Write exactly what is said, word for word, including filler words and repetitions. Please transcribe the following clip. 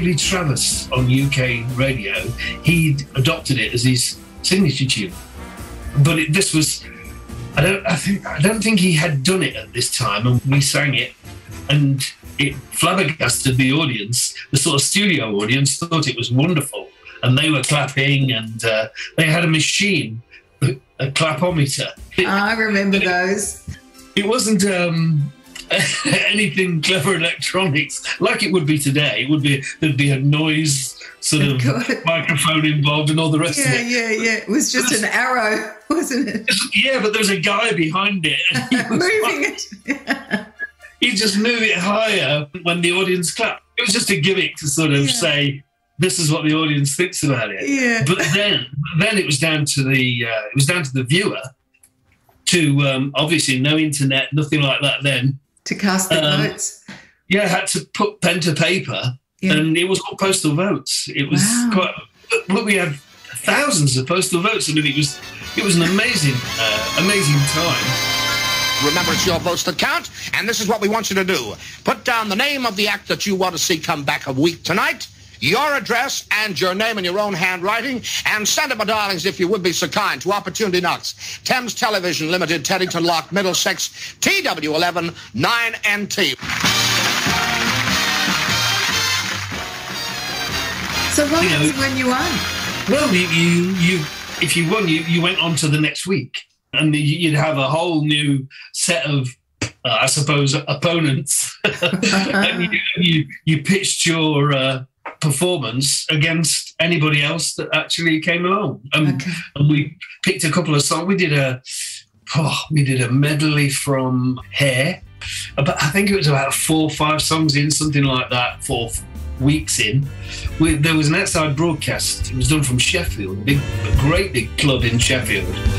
David Lee Travis on U K radio, he adopted it as his signature tune. But it, this was, I don't, I think, I don't think he had done it at this time, and we sang it, and it flabbergasted the audience. The sort of studio audience thought it was wonderful, and they were clapping, and uh, they had a machine, a, a clapometer. It, I remember those. It wasn't um, anything clever electronics like it would be today. It would be there'd be a noise sort of microphone involved and all the rest yeah, of it. Yeah, yeah, yeah. It was just an arrow, wasn't it? Yeah, but there was a guy behind it. And he was moving like, it. He'd just move it higher when the audience clapped. It was just a gimmick to sort of yeah. say, this is what the audience thinks about it. Yeah. But then, then it was down to the uh, it was down to the viewer to um, obviously no internet, nothing like that then. To cast the um, votes. Yeah, had to put pen to paper, yeah. and it was all postal votes. It was wow. quite. But we had thousands of postal votes. I mean, it was it was an amazing, uh, amazing time. Remember, it's your votes that count, and this is what we want you to do. Put down the name of the act that you want to see come back a week tonight, your address, and your name in your own handwriting, and send it, my darlings, if you would be so kind, to Opportunity Knox, Thames Television Limited, Teddington Lock, Middlesex, T W eleven nine N T. So what you happens know, when you won? Well, you, you, you, if you won, you, you went on to the next week. And you'd have a whole new set of, uh, I suppose, opponents. And you, you, you pitched your uh, performance against anybody else that actually came along. Um, okay. And we picked a couple of songs. We did a, oh, we did a medley from Hair. But I think it was about four or five songs in, something like that, four weeks in. We, there was an outside broadcast. It was done from Sheffield, a big, a great big club in Sheffield.